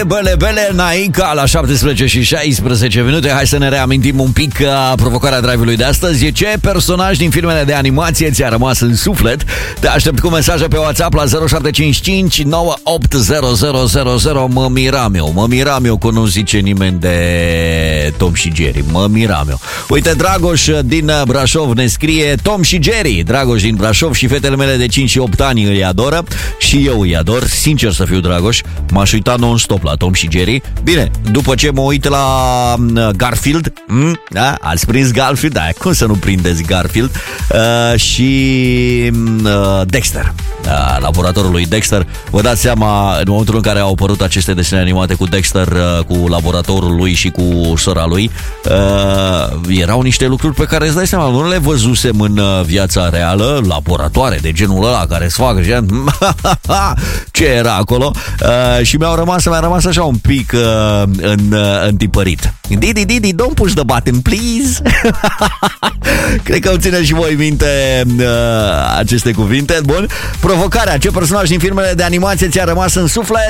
Bele, Naica la 17 și 16 minute. Hai să ne reamintim un pic provocarea drive-ului de astăzi. Ce personaj din filmele de animație ți-a rămas în suflet? Te aștept cu mesaje pe WhatsApp la 0755 980000. Mă miram eu că nu zice nimeni de Tom și Jerry. Mă miram eu. Uite, Dragoș din Brașov ne scrie: Tom și Jerry. Dragoș din Brașov și fetele mele de 5 și 8 ani îi adoră. Și eu îi ador. Sincer să fiu, Dragoș, m-aș uita non-stop la Tom și Jerry. Bine, după ce mă uit la Garfield, da? Ați prins Garfield? Da, cum să nu prindeți Garfield? Și Dexter, laboratorul lui Dexter. Vă dați seama, în momentul în care au apărut aceste desene animate cu Dexter, cu laboratorul lui și cu sora lui, erau niște lucruri pe care îți dai seama, nu le văzusem în viața reală. Laboratoare de genul ăla care se fac ce era acolo. Și mi-a rămas așa un pic întipărit. Didi, don't push the button, please. Cred că îmi țineți și voi minte aceste cuvinte. Bun. Provocarea: ce personaj din filmele de animație ți-a rămas în suflet?